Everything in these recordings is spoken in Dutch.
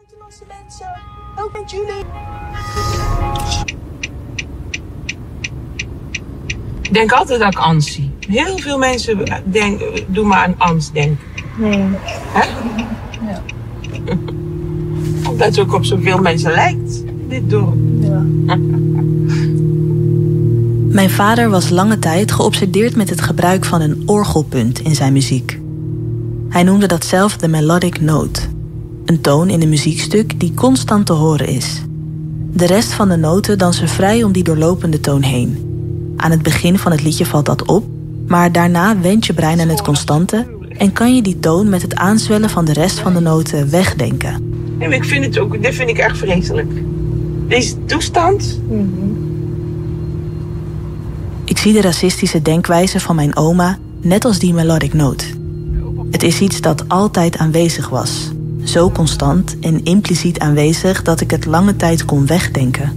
Buitenlandse mensen, ook met jullie. Ik denk altijd dat ik angst zie. Heel veel mensen doen maar aan angst denken. Nee. Hè? Ja. Omdat het ook op zoveel mensen lijkt, dit dorp. Ja. Mijn vader was lange tijd geobsedeerd met het gebruik van een orgelpunt in zijn muziek. Hij noemde dat zelf de melodic note. Een toon in een muziekstuk die constant te horen is. De rest van de noten dansen vrij om die doorlopende toon heen. Aan het begin van het liedje valt dat op, maar daarna wendt je brein aan het constante en kan je die toon met het aanzwellen van de rest van de noten wegdenken. Nee, maar ik vind het ook, dit vind ik echt vreselijk. Deze toestand. Ik zie de racistische denkwijze van mijn oma net als die melodic note. Het is iets dat altijd aanwezig was. Zo constant en impliciet aanwezig dat ik het lange tijd kon wegdenken.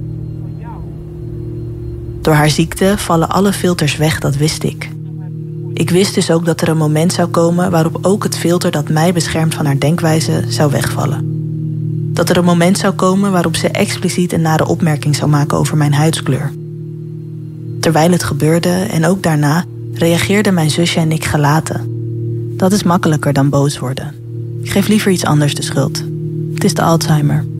Door haar ziekte vallen alle filters weg, dat wist ik. Ik wist dus ook dat er een moment zou komen waarop ook het filter dat mij beschermt van haar denkwijze zou wegvallen. Dat er een moment zou komen waarop ze expliciet een nare opmerking zou maken over mijn huidskleur. Terwijl het gebeurde en ook daarna reageerden mijn zusje en ik gelaten. Dat is makkelijker dan boos worden. Ik geef liever iets anders de schuld. Het is de Alzheimer.